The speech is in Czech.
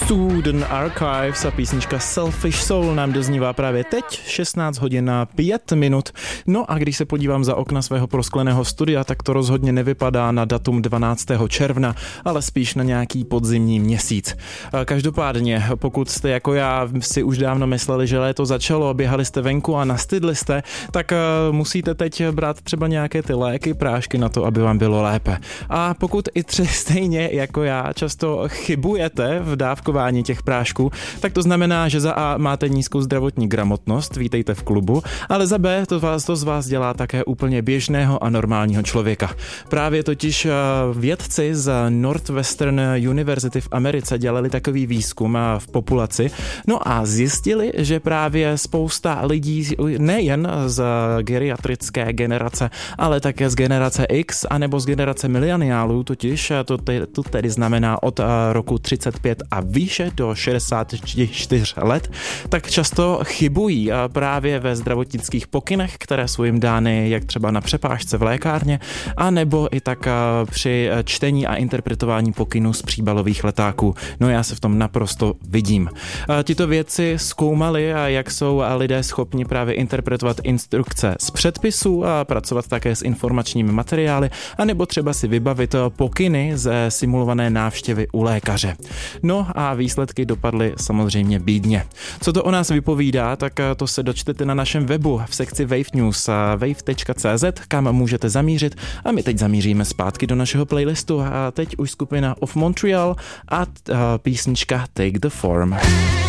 Student Archives a písnička Selfish Soul nám doznívá právě teď, 16 hodin a 5 minut. No a když se podívám za okna svého proskleného studia, tak to rozhodně nevypadá na datum 12. června, ale spíš na nějaký podzimní měsíc. Každopádně, pokud jste jako já si už dávno mysleli, že léto začalo, běhali jste venku a nastydli jste, tak musíte teď brát třeba nějaké ty léky, prášky na to, aby vám bylo lépe. A pokud i stejně jako já často chybujete v dávkování těch prášků, tak to znamená, že za A máte nízkou zdravotní gramotnost, vítejte v klubu, ale za B to z vás dělá také úplně běžného a normálního člověka. Právě totiž vědci z Northwestern University v Americe dělali takový výzkum v populaci, no a zjistili, že právě spousta lidí nejen z geriatrické generace, ale také z generace X anebo z generace mileniálů, totiž to tedy znamená od roku 35 a výše do 64 let, tak často chybují právě ve zdravotnických pokynech, které jsou jim dány jak třeba na přepážce v lékárně, a nebo i tak při čtení a interpretování pokynů z příbalových letáků. No já se v tom naprosto vidím. Tito vědci zkoumali, jak jsou lidé schopni právě interpretovat instrukce z předpisů a pracovat také s informačními materiály, anebo třeba si vybavit pokyny ze simulované návštěvy u lékaře. No a výsledky dopadly samozřejmě bídně. Co to o nás vypovídá, tak to se dočtete na našem webu v sekci Wave News wave.cz, kam můžete zamířit, a my teď zamíříme zpátky do našeho playlistu a teď už skupina Of Montreal a písnička Take the Form.